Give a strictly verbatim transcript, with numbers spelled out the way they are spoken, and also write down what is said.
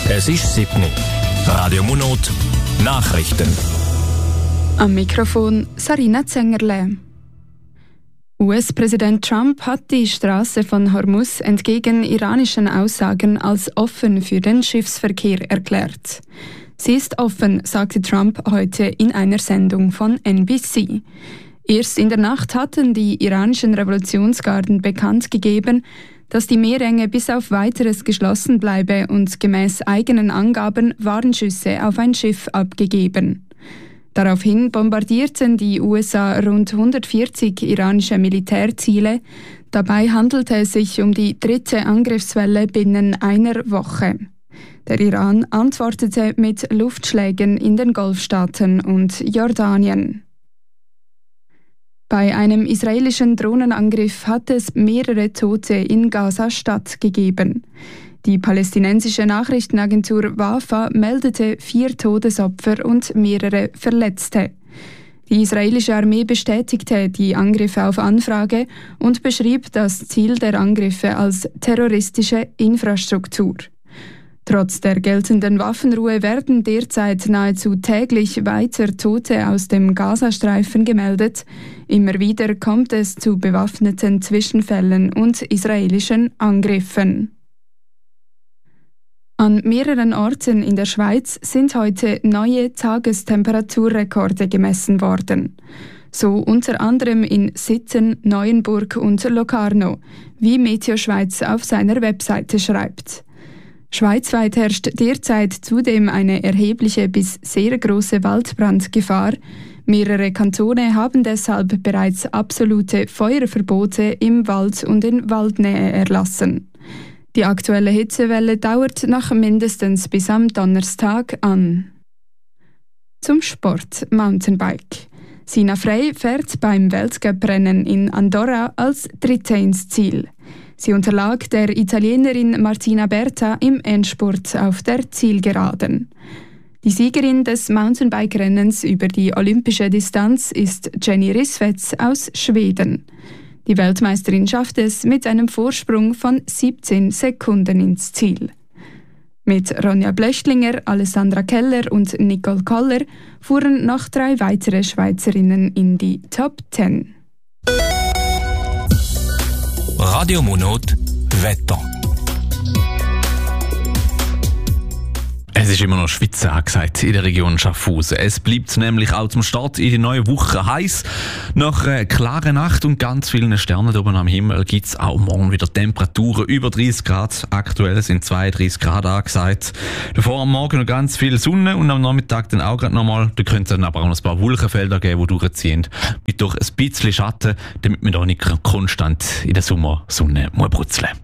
Es ist sieben Uhr. Radio Monot, Nachrichten. Am Mikrofon Sarina Zengerle. U S-Präsident Trump hat die Straße von Hormuz entgegen iranischen Aussagen als offen für den Schiffsverkehr erklärt. Sie ist offen, sagte Trump heute in einer Sendung von N B C. Erst in der Nacht hatten die iranischen Revolutionsgarden bekannt gegeben, dass die Meerenge bis auf Weiteres geschlossen bleibe und gemäß eigenen Angaben Warnschüsse auf ein Schiff abgegeben. Daraufhin bombardierten die U S A rund hundertvierzig iranische Militärziele. Dabei handelte es sich um die dritte Angriffswelle binnen einer Woche. Der Iran antwortete mit Luftschlägen in den Golfstaaten und Jordanien. Bei einem israelischen Drohnenangriff hat es mehrere Tote in Gaza-Stadt gegeben. Die palästinensische Nachrichtenagentur Wafa meldete vier Todesopfer und mehrere Verletzte. Die israelische Armee bestätigte die Angriffe auf Anfrage und beschrieb das Ziel der Angriffe als terroristische Infrastruktur. Trotz der geltenden Waffenruhe werden derzeit nahezu täglich weiter Tote aus dem Gazastreifen gemeldet. Immer wieder kommt es zu bewaffneten Zwischenfällen und israelischen Angriffen. An mehreren Orten in der Schweiz sind heute neue Tagestemperaturrekorde gemessen worden. So unter anderem in Sitten, Neuenburg und Locarno, wie Meteoschweiz auf seiner Webseite schreibt. Schweizweit herrscht derzeit zudem eine erhebliche bis sehr große Waldbrandgefahr. Mehrere Kantone haben deshalb bereits absolute Feuerverbote im Wald und in Waldnähe erlassen. Die aktuelle Hitzewelle dauert noch mindestens bis am Donnerstag an. Zum Sport Mountainbike. Sina Frey fährt beim Weltcuprennen in Andorra als Dritte ins Ziel. Sie unterlag der Italienerin Martina Berta im Endspurt auf der Zielgeraden. Die Siegerin des Mountainbike-Rennens über die olympische Distanz ist Jenny Rissveds aus Schweden. Die Weltmeisterin schaffte es mit einem Vorsprung von siebzehn Sekunden ins Ziel. Mit Ronja Blöchtlinger, Alessandra Keller und Nicole Koller fuhren noch drei weitere Schweizerinnen in die Top zehn. Radio Monot, Wetter. Es ist immer noch Schweizer angesagt in der Region Schaffhausen. Es bleibt nämlich auch zum Start in die neue Woche heiß. Nach einer klaren Nacht und ganz vielen Sternen oben am Himmel gibt es auch morgen wieder Temperaturen über dreißig Grad. Aktuell sind zweiunddreißig Grad angesagt. Davor am Morgen noch ganz viel Sonne und am Nachmittag dann auch gerade nochmal. Da könnte es dann aber auch noch ein paar Wolkenfelder geben, die durchziehen. Mit durch ein bisschen Schatten, damit man da nicht konstant in der Sommersonne brutzeln muss.